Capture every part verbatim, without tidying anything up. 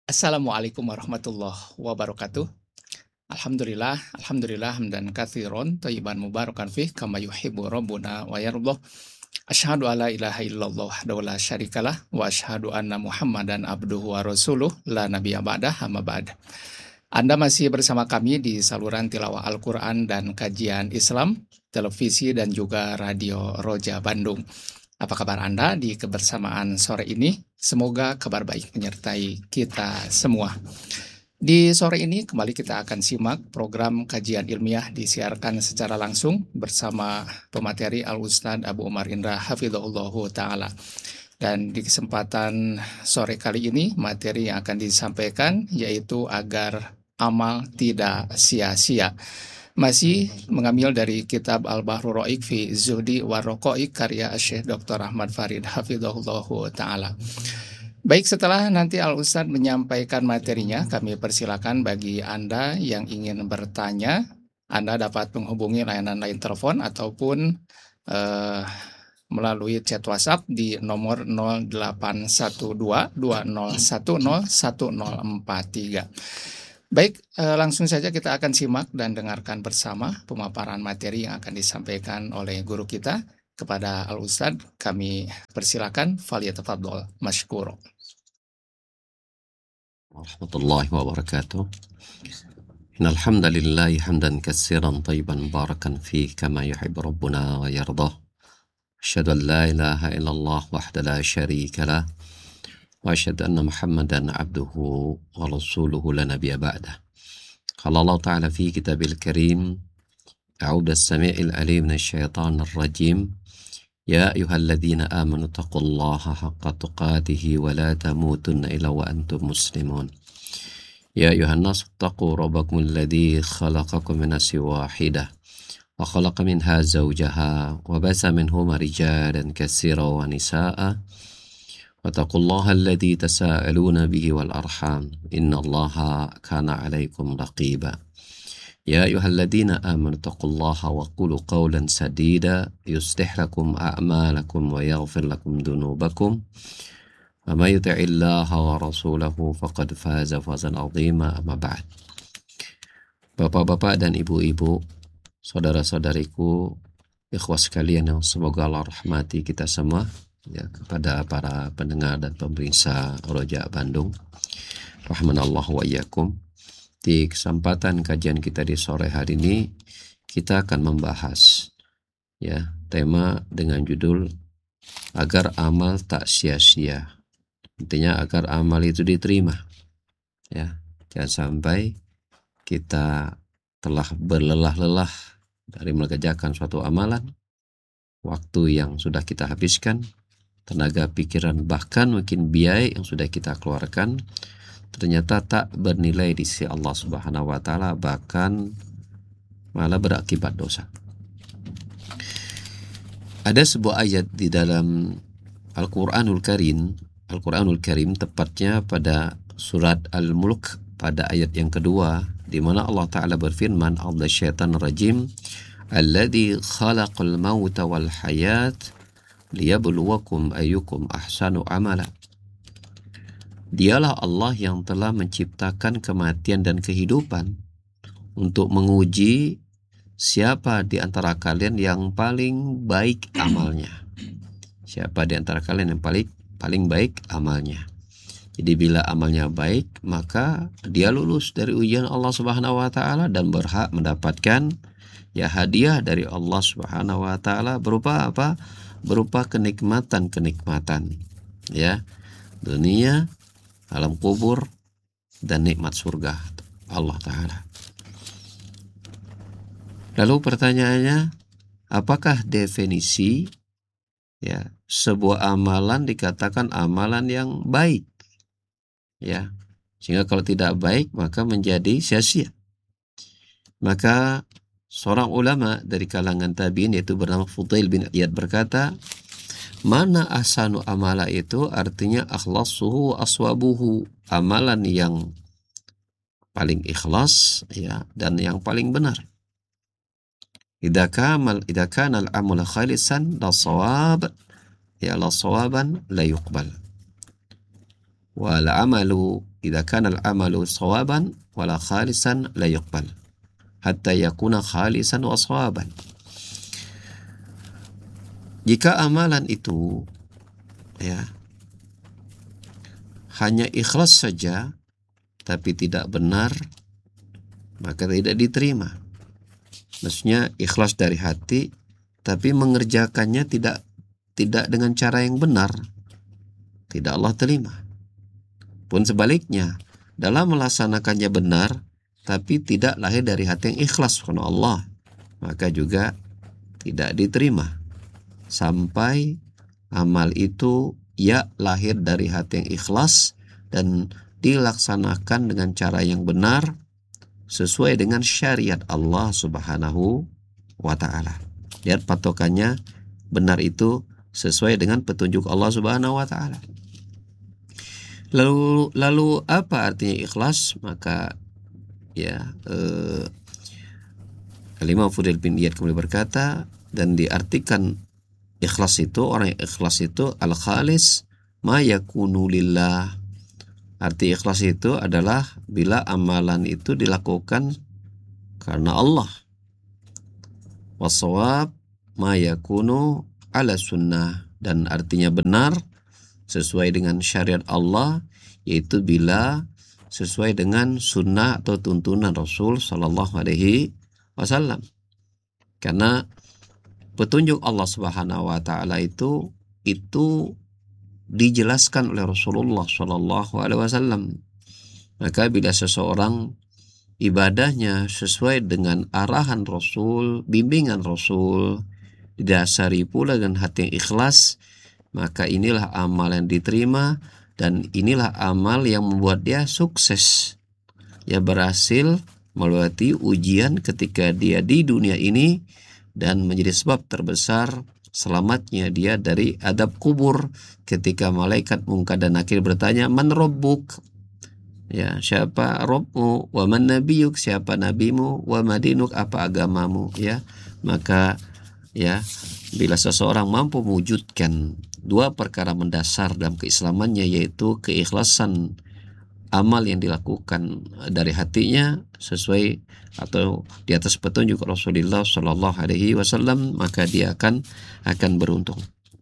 Assalamualaikum warahmatullahi wabarakatuh. Alhamdulillah, alhamdulillah hamdan katsiran thayyiban mubarakan fih kama yuhibbu rabbuna wa yardah. Asyhadu alla ilaha illallah wahdahu la syarikalah wa asyhadu anna Muhammadan abduhu wa rasuluh la nabiyya ba'dah amma ba'd. Anda masih bersama kami di saluran tilawah Al-Qur'an dan kajian Islam, televisi dan juga radio Roja Bandung. Apa kabar Anda di kebersamaan sore ini? Semoga kabar baik menyertai kita semua. Di sore ini kembali kita akan simak program kajian ilmiah disiarkan secara langsung bersama pemateri Al-Ustadz Abu Umar Indra Hafizahullahu Ta'ala. Dan di kesempatan sore kali ini materi yang akan disampaikan yaitu agar amal tidak sia-sia. Masih mengambil dari kitab Al-Bahrul Ra'iq fi Zuhdi wa Raqa'iq karya Syekh Doktor Ahmad Farid Hafizahullahu Ta'ala. Baik, setelah nanti Al-Ustadz menyampaikan materinya, kami persilakan bagi Anda yang ingin bertanya, Anda dapat menghubungi layanan line telepon ataupun eh, melalui chat WhatsApp di nomor nol delapan satu dua dua nol satu nol satu nol empat tiga. Baik, eh, langsung saja kita akan simak dan dengarkan bersama pemaparan materi yang akan disampaikan oleh guru kita. Kepada Al-Ustadz, kami persilakan, faliyatafadhol mashkuro. Warahmatullahi wabarakatuh. Innal hamdalillahi hamdan katsiran thayyiban mubarakan fihi kama yuhibbu rabbuna wa yardah. Asyhadu an la ilaha illallah wahdahu la syarika lah wa asyhadu anna Muhammadan abduhu wa rasuluhu la nabiyya ba'dah. Qala Allah Ta'ala fi kitabil karim, a'udzu as-sami'il alim minasy syaithanir rajim. Ya ayyuhalladzina amanu taqullaha haqqa tuqatih wa la tamutunna illa wa antum muslimun. Ya ayyuhan nas taqu rabbakumul ladzi khalaqakum min nafsin wahidah wa khalaqa minha zawjaha wa basa minhuma rijalan katsiran wa nisaa'a wa taqullaha alladzi tasaaluna bihi wal arham innallaha kana 'alaikum raqiba. Ya ayyuhalladzina amanu taqullaha wa qulu qawlan sadida yuslih lakum a'malakum wa yaghfir lakum dhunubakum wa may yuti'illaha wa rasulahu faqad faza fawzan 'azima amma ba'd. Bapak-bapak dan ibu-ibu, saudara-saudariku, ikhwas sekalian yang semoga Allah rahmati kita semua, ya, kepada para pendengar dan pemirsa Roja Bandung, rahmanallahu wa iyyakum. Di kesempatan kajian kita di sore hari ini, kita akan membahas ya tema dengan judul agar amal tak sia-sia. Intinya agar amal itu diterima. Ya, jangan sampai kita telah berlelah-lelah dari mengerjakan suatu amalan, waktu yang sudah kita habiskan, tenaga pikiran, bahkan mungkin biaya yang sudah kita keluarkan, ternyata tak bernilai di sisi Allah Subhanahu wa taala, bahkan malah berakibat dosa. Ada sebuah ayat di dalam Al-Qur'anul Karim, Al-Qur'anul Karim tepatnya pada surat Al-Mulk pada ayat yang kedua, di mana Allah taala berfirman, "A'udzu syaitanir rajim, alladzi khalaqal mauta wal hayat liyabluwakum ayyukum ahsanu amala." Dialah Allah yang telah menciptakan kematian dan kehidupan untuk menguji siapa di antara kalian yang paling baik amalnya. Siapa di antara kalian yang paling paling baik amalnya. Jadi bila amalnya baik, maka dia lulus dari ujian Allah Subhanahu wa taala dan berhak mendapatkan ya hadiah dari Allah Subhanahu wa taala berupa apa? Berupa kenikmatan-kenikmatan, ya. Dunia, alam kubur, dan nikmat surga Allah Ta'ala. Lalu pertanyaannya, apakah definisi ya sebuah amalan dikatakan amalan yang baik? Ya, sehingga kalau tidak baik maka menjadi sia-sia. Maka seorang ulama dari kalangan tabi'in yaitu bernama Fudail bin Iyad berkata, mana ahsanu amala itu artinya akhlasuhu aswabuhu, amalan yang paling ikhlas ya dan yang paling benar. Idza kamal idza kana al-amal khalisan la shawab ya la shawaban la yuqbal. Wal amalu idza kana al-amalu shawaban wala khalisan la yuqbal hatta yakuna khalisan wa shawaban. Jika amalan itu ya hanya ikhlas saja tapi tidak benar, maka tidak diterima. Maksudnya ikhlas dari hati tapi mengerjakannya tidak tidak dengan cara yang benar, tidak Allah terima. Pun sebaliknya, dalam melaksanakannya benar tapi tidak lahir dari hati yang ikhlas karena Allah, maka juga tidak diterima. Sampai amal itu ya lahir dari hati yang ikhlas dan dilaksanakan dengan cara yang benar sesuai dengan syariat Allah Subhanahu wa ta'ala. Lihat patokannya, benar itu sesuai dengan petunjuk Allah Subhanahu wa ta'ala. Lalu lalu apa artinya ikhlas? Maka ya eh, Al-Imam Fudail bin Iyad kembali berkata, dan diartikan ikhlas itu, orang yang ikhlas itu al-khalis ma yakunu lillah. Arti ikhlas itu adalah bila amalan itu dilakukan karena Allah. Wasawab ma yakunu ala sunnah, dan artinya benar sesuai dengan syariat Allah, yaitu bila sesuai dengan sunnah atau tuntunan Rasul Sallallahu Alaihi Wasallam. Karena petunjuk Allah Subhanahu Wa Taala itu itu dijelaskan oleh Rasulullah Sallallahu Alaihi Wasallam. Maka bila seseorang ibadahnya sesuai dengan arahan Rasul, bimbingan Rasul, didasari pula dengan hati yang ikhlas, maka inilah amal yang diterima, dan inilah amal yang membuat dia sukses. Dia berhasil melewati ujian ketika dia di dunia ini, dan menjadi sebab terbesar selamatnya dia dari adab kubur ketika malaikat Munkar dan Nakir bertanya, man rabbuk? Ya, siapa Rabbmu? Wa man nabiyuk? Siapa nabimu? Wa madinuk? Apa agamamu? Ya, maka ya, bila seseorang mampu mewujudkan dua perkara mendasar dalam keislamannya, yaitu keikhlasan amal yang dilakukan dari hatinya sesuai atau di atas petunjuk Rasulullah Shallallahu Alaihi Wasallam, maka dia akan akan beruntung.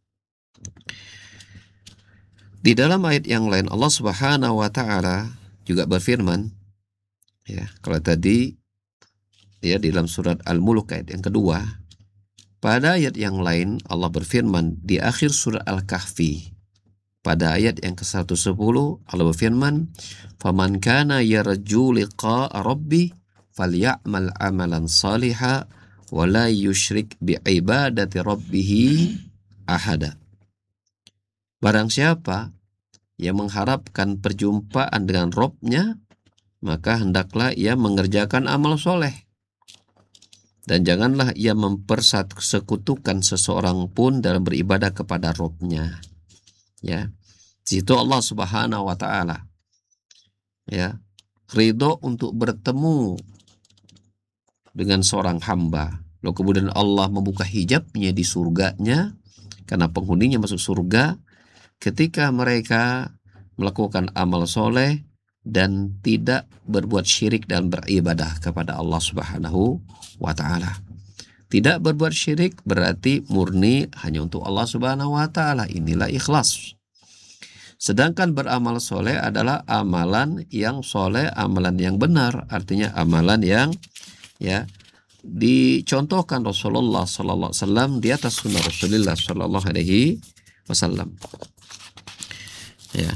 Di dalam ayat yang lain Allah Subhanahu Wa Taala juga berfirman, ya, kalau tadi ya di dalam surat Al-Mulk ayat yang kedua. Pada ayat yang lain Allah berfirman di akhir surat Al-Kahfi pada ayat yang ke seratus sepuluh, Allah berfirman, "Faman kana yarju liqa'a rabbi falya'mal 'amalan shalihan wa la yusyrik bi'ibadati rabbih ahada." Barang siapa yang mengharapkan perjumpaan dengan Rabb-nya, maka hendaklah ia mengerjakan amal soleh. Dan janganlah ia mempersekutukan seseorang pun dalam beribadah kepada Rabb-nya. Ya, situ Allah Subhanahu Wa Taala ya ridho untuk bertemu dengan seorang hamba. Lalu kemudian Allah membuka hijabnya di surganya, karena penghuninya masuk surga ketika mereka melakukan amal soleh dan tidak berbuat syirik dan beribadah kepada Allah Subhanahu wa Ta'ala. Tidak berbuat syirik berarti murni hanya untuk Allah Subhanahu wa Ta'ala. Inilah ikhlas. Sedangkan beramal soleh adalah amalan yang soleh, amalan yang benar, artinya amalan yang ya dicontohkan Rasulullah Sallallahu Alaihi Wasallam di atas sunnah Rasulullah Sallallahu Alaihi Wasallam. Ya.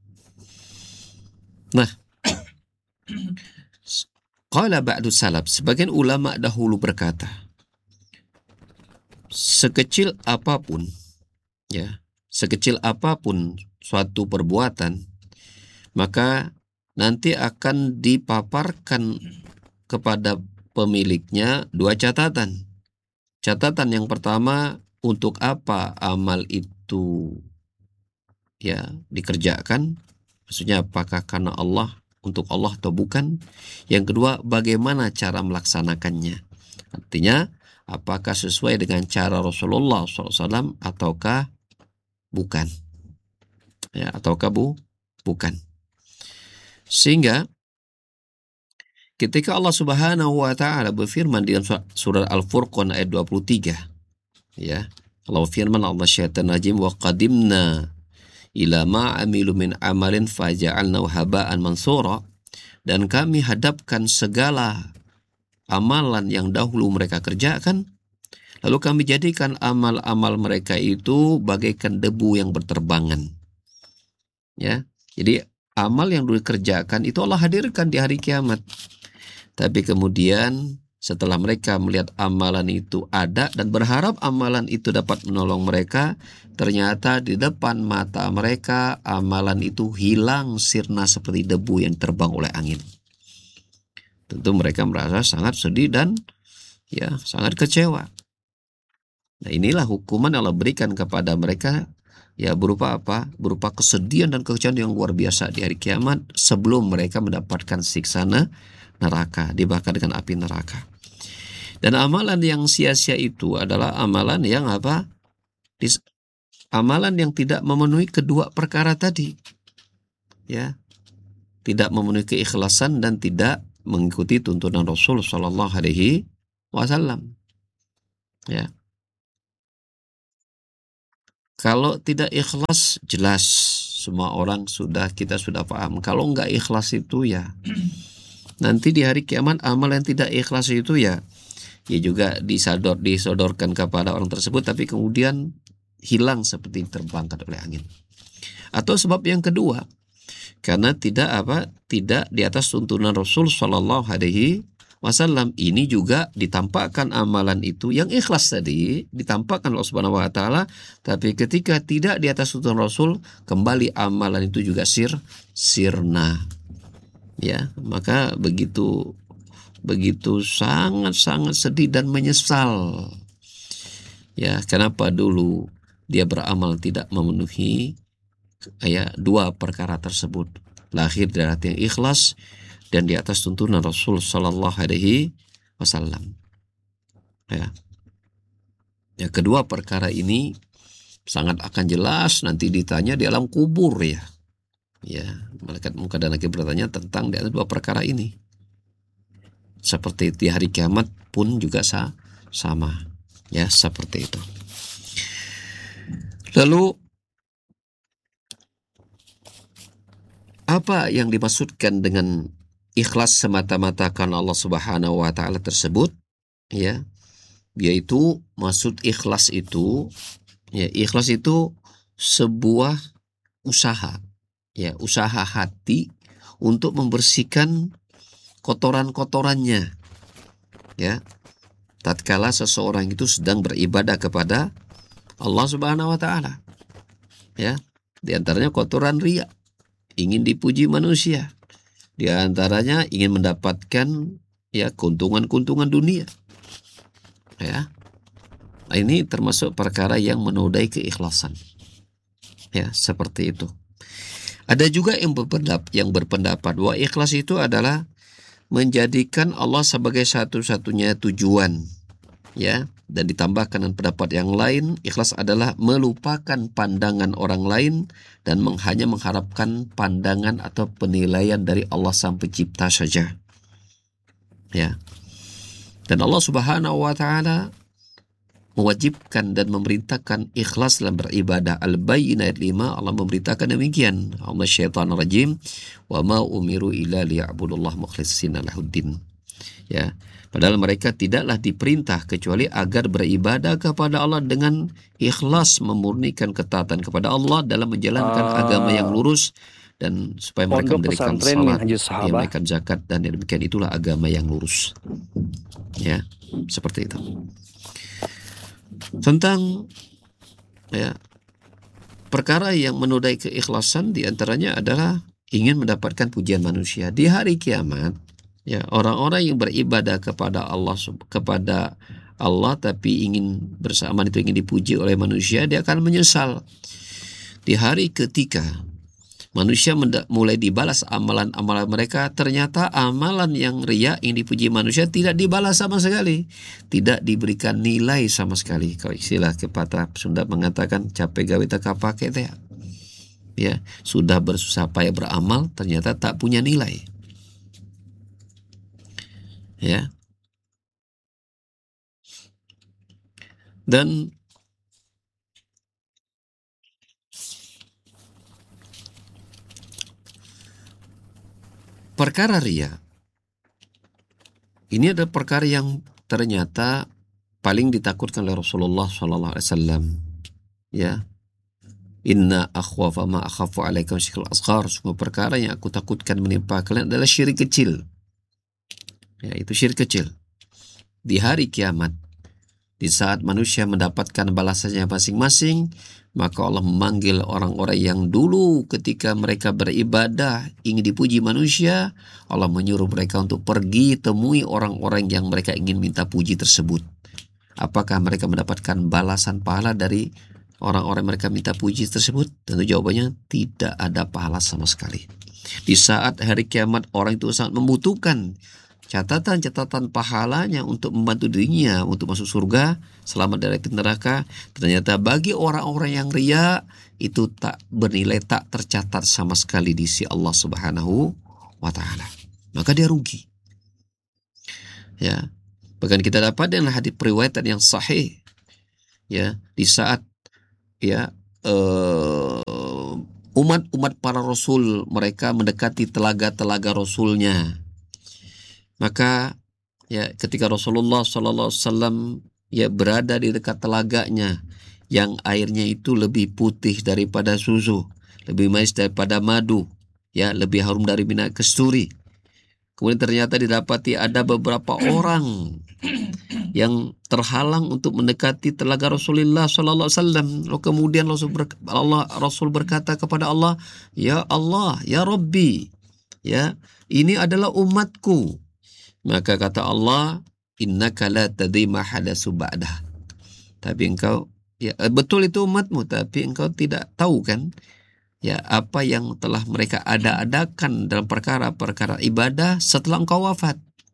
Nah, qala ba'du salaf, sebagian ulama dahulu berkata, sekecil apapun ya, sekecil apapun suatu perbuatan, maka nanti akan dipaparkan kepada pemiliknya dua catatan. Catatan yang pertama, untuk apa amal itu ya dikerjakan? Maksudnya apakah karena Allah, untuk Allah atau bukan? Yang kedua, bagaimana cara melaksanakannya? Artinya, apakah sesuai dengan cara Rasulullah shallallahu alaihi wasallam ataukah bukan? Ya, ataukah bu, bukan? Sehingga ketika Allah Subhanahu wa taala berfirman di surah Al-Furqan ayat dua puluh tiga, ya, Allah firman, Allah syaitan rajim, wa qadimna ila ma amilu min amalin faja'alnahu haba'an mansura, dan kami hadapkan segala amalan yang dahulu mereka kerjakan, lalu kami jadikan amal-amal mereka itu bagaikan debu yang berterbangan. Ya, jadi amal yang dulu dikerjakan itu Allah hadirkan di hari kiamat. Tapi kemudian setelah mereka melihat amalan itu ada dan berharap amalan itu dapat menolong mereka, ternyata di depan mata mereka amalan itu hilang sirna seperti debu yang terbang oleh angin. Tentu mereka merasa sangat sedih dan ya sangat kecewa. Nah, inilah hukuman yang Allah berikan kepada mereka, ya, berupa apa? Berupa kesedihan dan kekecewaan yang luar biasa di hari kiamat sebelum mereka mendapatkan siksa neraka, dibakar dengan api neraka. Dan amalan yang sia-sia itu adalah amalan yang apa? Dis, amalan yang tidak memenuhi kedua perkara tadi. Ya. Tidak memenuhi keikhlasan dan tidak mengikuti tuntunan Rasul sallallahu alaihi wasallam. Ya. Kalau tidak ikhlas, jelas semua orang sudah kita sudah paham. Kalau nggak ikhlas itu ya nanti di hari kiamat amal yang tidak ikhlas itu ya ya juga disador disodorkan kepada orang tersebut, tapi kemudian hilang seperti terbangkat oleh angin. Atau sebab yang kedua, karena tidak apa tidak di atas tuntunan Rasul Shallallahu Alaihi Wasallam. Ini juga ditampakkan amalan itu yang ikhlas tadi ditampakkan Allah Subhanahu Wa Taala, tapi ketika tidak di atas tuntunan Rasul, kembali amalan itu juga sir sirna. Ya, maka begitu begitu sangat-sangat sedih dan menyesal. Ya, kenapa dulu dia beramal tidak memenuhi ya dua perkara tersebut, lahir dari hati yang ikhlas dan di atas tuntunan Rasul Sallallahu Alaihi Wasallam. Ya, ya kedua perkara ini sangat akan jelas nanti ditanya di alam kubur, ya. Ya, malaikat muka dan nakir bertanya tentang di atas dua perkara ini. Seperti di hari kiamat pun juga sah, sama, ya, seperti itu. Lalu apa yang dimaksudkan dengan ikhlas semata-mata karena Allah Subhanahu wa taala tersebut? Ya, yaitu maksud ikhlas itu, ya, ikhlas itu sebuah usaha, ya, usaha hati untuk membersihkan kotoran-kotorannya, ya, tatkala seseorang itu sedang beribadah kepada Allah Subhanahu wa taala. Ya, di antaranya kotoran riya, ingin dipuji manusia. Di antaranya ingin mendapatkan ya keuntungan-keuntungan dunia. Ya. Nah, ini termasuk perkara yang menodai keikhlasan. Ya, seperti itu. Ada juga yang berpendapat yang berpendapat bahwa ikhlas itu adalah menjadikan Allah sebagai satu-satunya tujuan, ya, dan ditambahkan dengan pendapat yang lain, ikhlas adalah melupakan pandangan orang lain dan meng, hanya mengharapkan pandangan atau penilaian dari Allah Sang Pencipta saja, ya. Dan Allah Subhanahu wa taala mewajibkan dan memerintahkan ikhlas dalam beribadah. Al-Bayyinah ayat lima, Allah memerintahkan demikian. Allah syaitan rajim, wa ma umiru illa liya'budullah mukhlishina lahuddin. Ya, padahal mereka tidaklah diperintah kecuali agar beribadah kepada Allah dengan ikhlas, memurnikan ketaatan kepada Allah dalam menjalankan uh, agama yang lurus, dan supaya mereka mendirikan salat, ya, menunaikan zakat, dan demikian itulah agama yang lurus. Ya, seperti itu. Tentang ya perkara yang menodai keikhlasan diantaranya adalah ingin mendapatkan pujian manusia di hari kiamat. Ya, orang-orang yang beribadah kepada Allah kepada Allah tapi ingin bersamaan itu ingin dipuji oleh manusia, dia akan menyesal di hari ketika manusia mulai dibalas amalan-amalan mereka. Ternyata amalan yang riya, yang dipuji manusia, tidak dibalas sama sekali, tidak diberikan nilai sama sekali. Kalau istilah pepatah Sunda mengatakan capek gawe tak kapake teh. ya, sudah bersusah payah beramal, ternyata tak punya nilai. Ya. Dan perkara riya ini adalah perkara yang ternyata paling ditakutkan oleh Rasulullah Sallallahu Alaihi Wasallam. Ya, inna akhwafa ma akhafu alaikum syirkul asghar. Semua perkara yang aku takutkan menimpa kalian adalah syirik kecil. Ya, itu syirik kecil. Di hari kiamat, di saat manusia mendapatkan balasannya masing-masing, maka Allah memanggil orang-orang yang dulu ketika mereka beribadah ingin dipuji manusia, Allah menyuruh mereka untuk pergi temui orang-orang yang mereka ingin minta puji tersebut. Apakah mereka mendapatkan balasan pahala dari orang-orang mereka minta puji tersebut? Tentu jawabannya tidak ada pahala sama sekali. Di saat hari kiamat orang itu sangat membutuhkan catatan-catatan pahalanya untuk membantu dirinya untuk masuk surga, selamat dari api neraka. Ternyata bagi orang-orang yang riya itu tak bernilai, tak tercatat sama sekali di sisi Allah Subhanahu wa taala. Maka dia rugi. Ya. Bahkan kita dapat dalam hadis periwayatan yang sahih, ya, di saat ya uh, umat-umat para rasul mereka mendekati telaga-telaga rasulnya. Maka ya ketika Rasulullah Sallallahu Alaihi Wasallam ya berada di dekat telaganya yang airnya itu lebih putih daripada susu, lebih manis daripada madu, ya lebih harum dari minyak kasturi. Kemudian ternyata didapati ada beberapa orang yang terhalang untuk mendekati telaga Rasulullah Sallallahu Alaihi Wasallam. Lalu kemudian Rasul, ber, Allah, Rasul berkata kepada Allah, ya Allah, ya Rabbi, ya ini adalah umatku. Maka kata Allah, innaka la tadri ma hadatsu ba'dah. Tapi engkau, ya betul itu umatmu, tapi engkau tidak tahu kan, ya apa yang telah mereka ada-adakan dalam perkara-perkara ibadah setelah engkau wafat.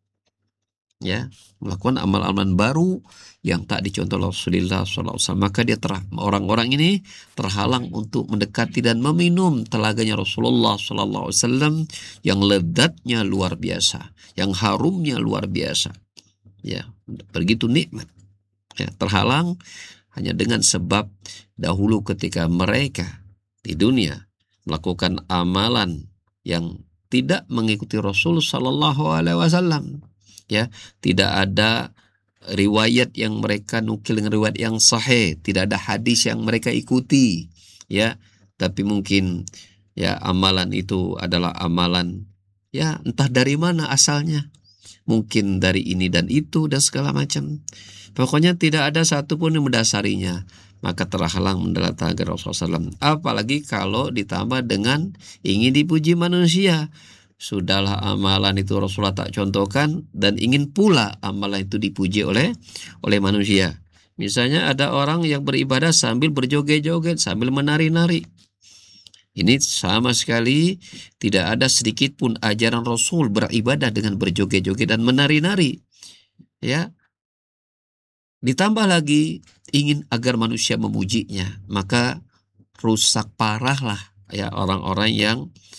Ya, melakukan amal-amalan baru yang tak dicontoh Rasulullah Sallallahu Alaihi Wasallam. Maka dia terah, orang-orang ini terhalang untuk mendekati dan meminum telaganya Rasulullah Sallallahu Alaihi Wasallam yang lezatnya luar biasa, yang harumnya luar biasa. Ya, begitu nikmat. Ya, terhalang hanya dengan sebab dahulu ketika mereka di dunia melakukan amalan yang tidak mengikuti Rasul Sallallahu Alaihi Wasallam. Ya, tidak ada riwayat yang mereka nukil dengan riwayat yang sahih, tidak ada hadis yang mereka ikuti, ya. Tapi mungkin ya amalan itu adalah amalan ya entah dari mana asalnya, mungkin dari ini dan itu dan segala macam. Pokoknya tidak ada satupun yang mendasarinya, maka terhalang mendatangi Rasulullah Sallallahu Alaihi Wasallam. Apalagi kalau ditambah dengan ingin dipuji manusia. Sudahlah amalan itu Rasulullah tak contohkan dan ingin pula amalan itu dipuji oleh oleh manusia. Misalnya ada orang yang beribadah sambil berjoget-joget, sambil menari-nari. Ini sama sekali tidak ada sedikit pun ajaran Rasul beribadah dengan berjoget-joget dan menari-nari. Ya. Ditambah lagi ingin agar manusia memujinya, maka rusak parahlah ya orang-orang yang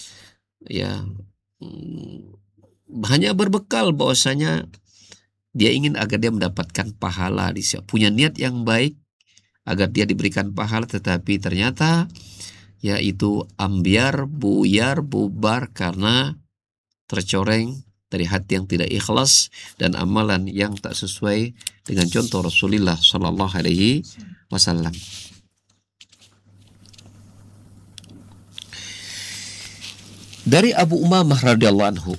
ya hanya berbekal bahwasanya dia ingin agar dia mendapatkan pahala, dia punya niat yang baik agar dia diberikan pahala, tetapi ternyata yaitu ambiar, buyar, bubar karena tercoreng dari hati yang tidak ikhlas dan amalan yang tak sesuai dengan contoh Rasulullah Sallallahu Alaihi Wasallam. Dari Abu Umamah radhiyallahu anhu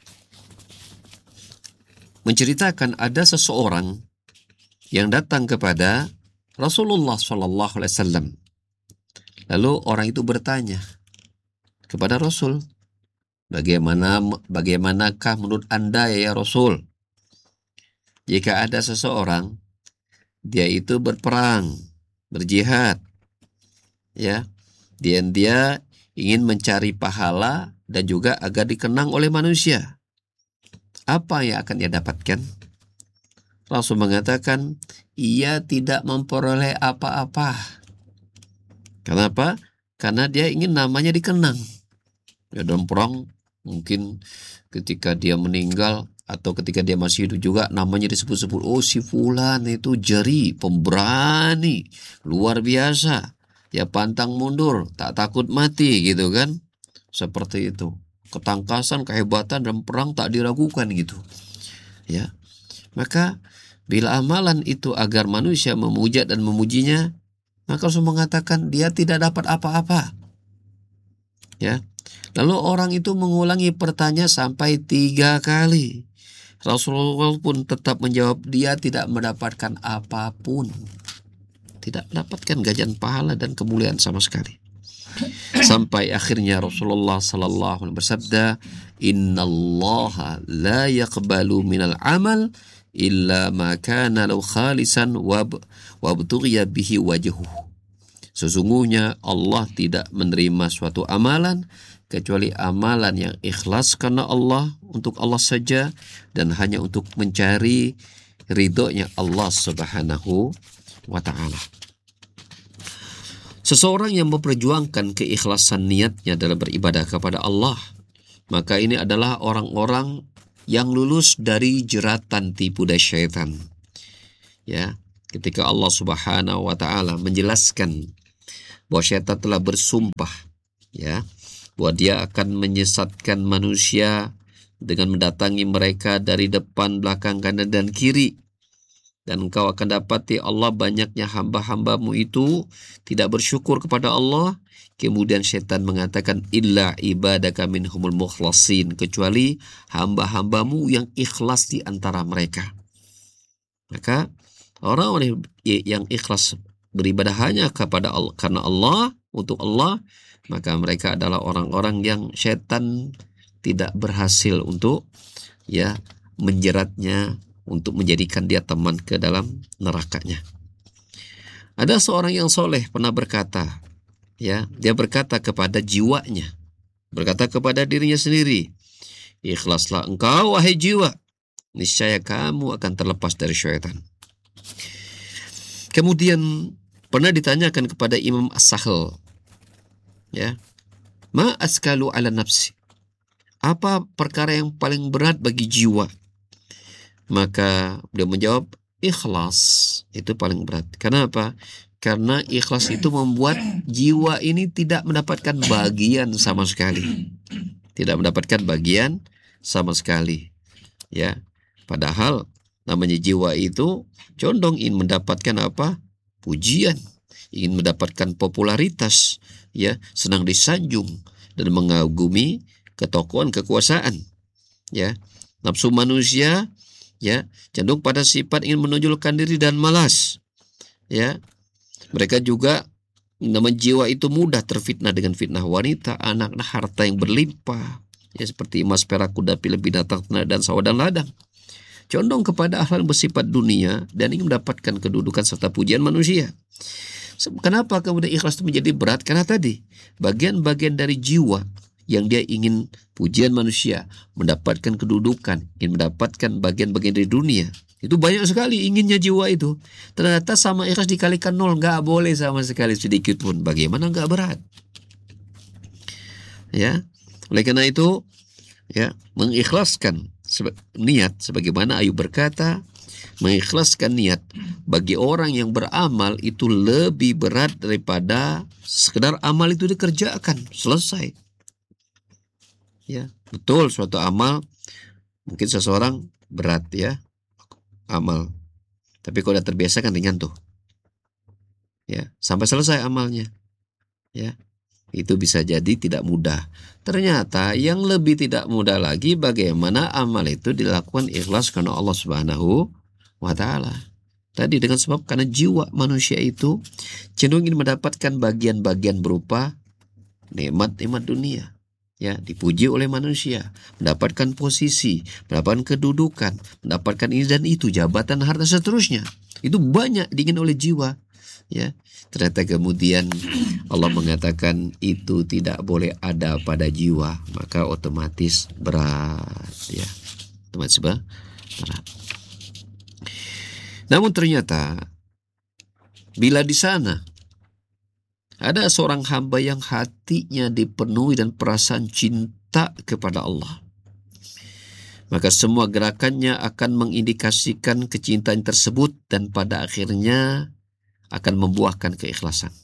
menceritakan ada seseorang yang datang kepada Rasulullah Sallallahu Alaihi Wasallam. Lalu orang itu bertanya kepada Rasul, bagaimana bagaimanakah menurut Anda ya Rasul, jika ada seseorang dia itu berperang, berjihad, ya, dan dia ingin mencari pahala dan juga agar dikenang oleh manusia, apa yang akan ia dapatkan? Rasul mengatakan, ia tidak memperoleh apa-apa. Kenapa? karena dia ingin namanya dikenang. Ya, dalam perang mungkin ketika dia meninggal atau ketika dia masih hidup juga namanya disebut-sebut, oh si fulan itu jeri, pemberani, luar biasa, ya pantang mundur, tak takut mati gitu kan. Seperti itu. Ketangkasan, kehebatan dalam perang tak diragukan gitu. Ya. Maka bila amalan itu agar manusia memuja dan memujinya, maka Rasul mengatakan dia tidak dapat apa-apa. Ya. Lalu orang itu mengulangi pertanyaan sampai tiga kali. Rasulullah pun tetap menjawab dia tidak mendapatkan apapun. Tidak mendapatkan gajian pahala dan kemuliaan sama sekali. Sampai akhirnya Rasulullah sallallahu alaihi wasallam bersabda, "Innallaha la yaqbalu minal amal illa ma kana law khalisan wa wabtughiya bihi wajhuhu." Sesungguhnya Allah tidak menerima suatu amalan kecuali amalan yang ikhlas karena Allah, untuk Allah saja, dan hanya untuk mencari ridhonya Allah Subhanahu wa ta'ala. Seseorang yang memperjuangkan keikhlasan niatnya dalam beribadah kepada Allah, maka ini adalah orang-orang yang lulus dari jeratan tipu daya syaitan. Ya, ketika Allah Subhanahu wa ta'ala menjelaskan bahwa syaitan telah bersumpah, ya, bahwa dia akan menyesatkan manusia dengan mendatangi mereka dari depan, belakang, kanan, dan kiri. Dan engkau akan dapati Allah banyaknya hamba-hambamu itu tidak bersyukur kepada Allah. Kemudian syaitan mengatakan, illa ibadaka minhumul mukhlasin, kecuali hamba-hambamu yang ikhlas di antara mereka. Maka orang-orang yang ikhlas beribadah hanya kepada Allah, karena Allah, untuk Allah, maka mereka adalah orang-orang yang syaitan tidak berhasil untuk ya menjeratnya, untuk menjadikan dia teman ke dalam nerakanya. Ada seorang yang soleh pernah berkata, ya, dia berkata kepada jiwanya, berkata kepada dirinya sendiri, ikhlaslah engkau wahai jiwa, niscaya kamu akan terlepas dari syaitan. Kemudian pernah ditanyakan kepada Imam As-Sahl, ya, ma askalu ala nafsi, apa perkara yang paling berat bagi jiwa? Maka dia menjawab, ikhlas itu paling berat. Kenapa? Karena ikhlas itu membuat jiwa ini tidak mendapatkan bagian sama sekali. Tidak mendapatkan bagian sama sekali. Ya, padahal namanya jiwa itu condong ingin mendapatkan apa? Pujian, ingin mendapatkan popularitas, ya, senang disanjung dan mengagumi ketokohan, kekuasaan. Ya, nafsu manusia ya cenderung pada sifat ingin menonjolkan diri dan malas. Ya, mereka juga nama jiwa itu mudah terfitnah dengan fitnah wanita, anak, harta yang berlimpah, ya, seperti emas, perak, kuda, pilih, binatang, ternak, dan sawah dan ladang. Condong kepada hal bersifat dunia dan ingin mendapatkan kedudukan serta pujian manusia. Kenapa kemudian ikhlas itu menjadi berat? Karena tadi bagian-bagian dari jiwa yang dia ingin pujian manusia, mendapatkan kedudukan, ingin mendapatkan bagian-bagian dari dunia, itu banyak sekali inginnya jiwa itu. Ternyata sama ikhlas dikalikan nol, nggak boleh sama sekali sedikit pun. Bagaimana nggak berat? Ya, oleh karena itu, ya, mengikhlaskan niat, sebagaimana Ayub berkata, mengikhlaskan niat bagi orang yang beramal itu lebih berat daripada sekedar amal itu dikerjakan selesai. Ya, betul, suatu amal mungkin seseorang berat, ya, amal, tapi kalau udah terbiasa kan ringan tuh, ya, sampai selesai amalnya, ya, itu bisa jadi tidak mudah. Ternyata yang lebih tidak mudah lagi bagaimana amal itu dilakukan ikhlas karena Allah Subhanahu wa ta'ala. Tadi dengan sebab karena jiwa manusia itu cenderung ingin mendapatkan bagian-bagian berupa nikmat-nikmat dunia, ya, dipuji oleh manusia, mendapatkan posisi, mendapatkan kedudukan, mendapatkan ini dan itu, jabatan, harta, seterusnya. Itu banyak diingin oleh jiwa, ya. Ternyata kemudian Allah mengatakan itu tidak boleh ada pada jiwa, maka otomatis berat, ya, otomatis berat. Namun ternyata bila di sana ada seorang hamba yang hatinya dipenuhi dan perasaan cinta kepada Allah, maka semua gerakannya akan mengindikasikan kecintaan tersebut dan pada akhirnya akan membuahkan keikhlasan.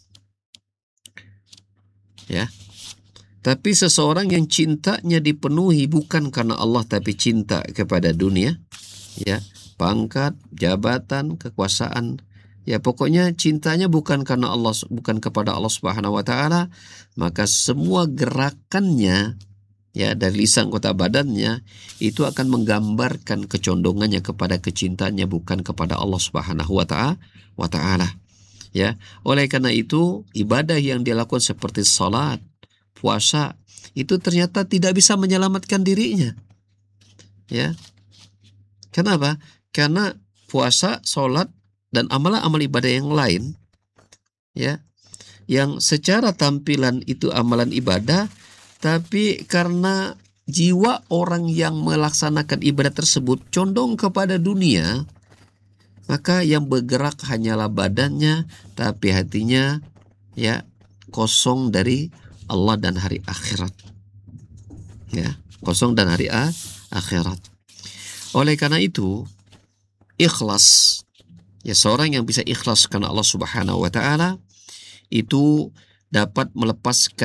Ya. Tapi seseorang yang cintanya dipenuhi bukan karena Allah tapi cinta kepada dunia, ya, pangkat, jabatan, kekuasaan, ya pokoknya cintanya bukan karena Allah, bukan kepada Allah Subhanahu wa taala, maka semua gerakannya, ya, dari lisan kota badannya itu akan menggambarkan kecondongannya kepada kecintaannya bukan kepada Allah Subhanahu wa taala. Ya, oleh karena itu ibadah yang dia lakukan seperti salat, puasa itu ternyata tidak bisa menyelamatkan dirinya. Ya. Kenapa? Karena puasa, salat dan amalan-amal ibadah yang lain, ya, yang secara tampilan itu amalan ibadah, tapi karena jiwa orang yang melaksanakan ibadah tersebut condong kepada dunia, maka yang bergerak hanyalah badannya, tapi hatinya, ya, kosong dari Allah dan hari akhirat. Ya, kosong dan hari akhirat. Oleh karena itu, ikhlas, ya, seorang yang bisa ikhlas karena Allah Subhanahu wa taala itu dapat melepaskan